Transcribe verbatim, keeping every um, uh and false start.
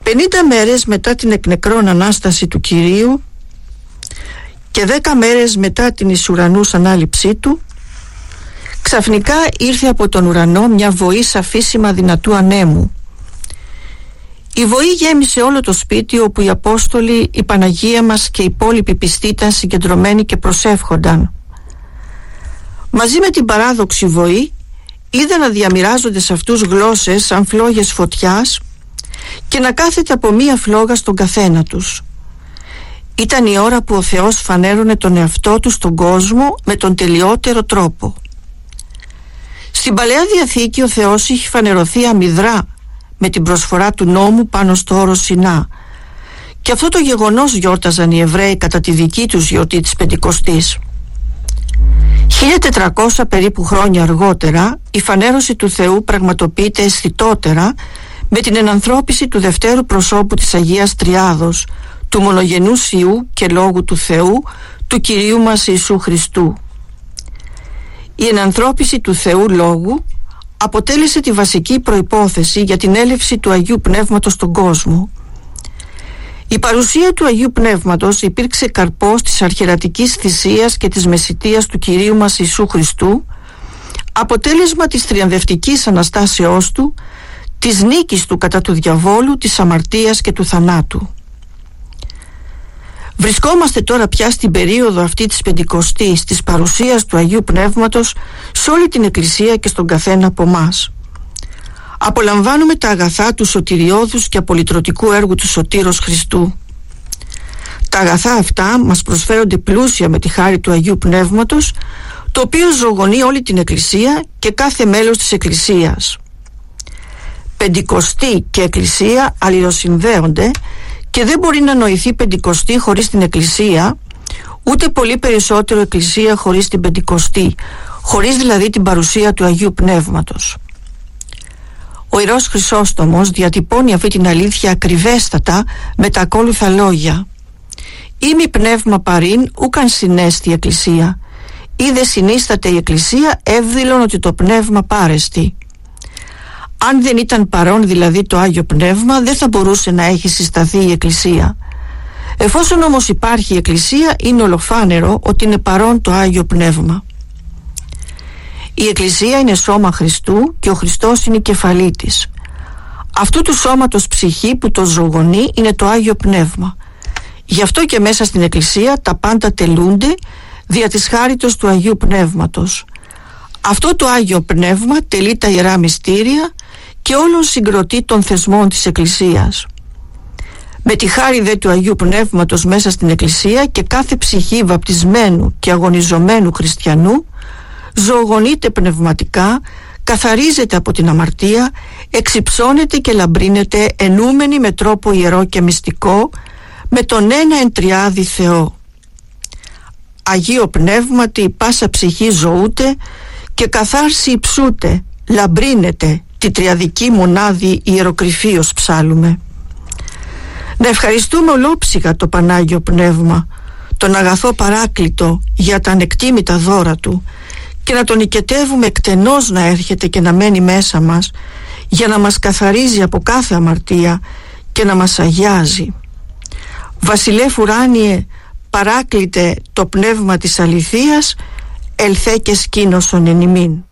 Πενήντα μέρες μετά την εκνεκρόν Ανάσταση του Κυρίου και δέκα μέρες μετά την εις ουρανούς ανάληψή του, ξαφνικά ήρθε από τον ουρανό μια βοή σαφίσιμα δυνατού ανέμου. Η βοή γέμισε όλο το σπίτι όπου οι Απόστολοι, η Παναγία μας και οι υπόλοιποι πιστοί ήταν συγκεντρωμένοι και προσεύχονταν. Μαζί με την παράδοξη βοή είδα να διαμοιράζονται σε αυτούς γλώσσες σαν φλόγες φωτιάς και να κάθεται από μία φλόγα στον καθένα τους. Ήταν η ώρα που ο Θεός φανέρωνε τον εαυτό του στον κόσμο με τον τελειότερο τρόπο. Στην Παλαιά Διαθήκη ο Θεός είχε φανερωθεί αμυδρά με την προσφορά του νόμου πάνω στο όρος Σινά, και αυτό το γεγονός γιόρταζαν οι Εβραίοι κατά τη δική τους γιορτή της Πεντηκοστής. χίλια τετρακόσια περίπου χρόνια αργότερα η φανέρωση του Θεού πραγματοποιείται αισθητότερα με την ενανθρώπιση του δευτέρου προσώπου της Αγίας Τριάδος, του μονογενούς Υιού και Λόγου του Θεού, του Κυρίου μας Ιησού Χριστού. Η ενανθρώπιση του Θεού Λόγου αποτέλεσε τη βασική προϋπόθεση για την έλευση του Αγίου Πνεύματος στον κόσμο. Η παρουσία του Αγίου Πνεύματος υπήρξε καρπός της αρχιερατικής θυσίας και της μεσιτείας του Κυρίου μας Ιησού Χριστού, αποτέλεσμα της θριαμβευτικής Αναστάσεώς του, της νίκης του κατά του διαβόλου, της αμαρτίας και του θανάτου. Βρισκόμαστε τώρα πια στην περίοδο αυτή της Πεντηκοστής, της παρουσίας του Αγίου Πνεύματος σε όλη την Εκκλησία και στον καθένα από εμάς. Απολαμβάνουμε τα αγαθά του σωτηριώδους και απολυτρωτικού έργου του Σωτήρος Χριστού. Τα αγαθά αυτά μας προσφέρονται πλούσια με τη χάρη του Αγίου Πνεύματος, το οποίο ζωγονεί όλη την Εκκλησία και κάθε μέλος της Εκκλησίας. Πεντηκοστή και Εκκλησία αλληλοσυνδέονται και δεν μπορεί να νοηθεί Πεντηκοστή χωρίς την Εκκλησία, ούτε πολύ περισσότερο Εκκλησία χωρίς την Πεντηκοστή, χωρίς δηλαδή την παρουσία του Αγίου Πνεύματος. Ο Ιερός Χρυσόστομος διατυπώνει αυτή την αλήθεια ακριβέστατα με τα ακόλουθα λόγια: «Ήμι πνεύμα παρήν, ούκαν συνέστη η Εκκλησία. Είδε συνίσταται η Εκκλησία, εύδηλον ότι το πνεύμα πάρεστη». Αν δεν ήταν παρόν δηλαδή το Άγιο Πνεύμα, δεν θα μπορούσε να έχει συσταθεί η Εκκλησία. Εφόσον όμως υπάρχει η Εκκλησία, είναι ολοφάνερο ότι είναι παρόν το Άγιο Πνεύμα. Η Εκκλησία είναι σώμα Χριστού και ο Χριστός είναι η κεφαλή της. Αυτού του σώματος ψυχή που το ζωγονεί είναι το Άγιο Πνεύμα. Γι' αυτό και μέσα στην Εκκλησία τα πάντα τελούνται δια της χάριτος του Αγίου Πνεύματος. Αυτό το Άγιο Πνεύμα τελεί τα Ιερά Μυστήρια και όλων συγκροτεί των θεσμών της Εκκλησίας. Με τη χάρη δε του Αγίου Πνεύματος μέσα στην Εκκλησία και κάθε ψυχή βαπτισμένου και αγωνιζομένου χριστιανού ζωογονείται πνευματικά, καθαρίζεται από την αμαρτία, εξυψώνεται και λαμπρύνεται ενούμενη με τρόπο ιερό και μυστικό με τον ένα εν τριάδη Θεό. Αγίο Πνεύματι πάσα ψυχή ζωούται και καθάρση υψούται, λαμπρύνεται τη τριαδική μονάδη ιεροκρυφίως ψάλουμε. Να ευχαριστούμε ολόψυχα το Πανάγιο Πνεύμα, τον αγαθό Παράκλητο, για τα ανεκτήμητα δώρα του, και να τον οικετεύουμε εκτενώς να έρχεται και να μένει μέσα μας, για να μας καθαρίζει από κάθε αμαρτία και να μας αγιάζει. Βασιλεύ ουράνιε, Παράκλητε το πνεύμα της αληθείας, ελθέ και σκήνωσον εν ημίν.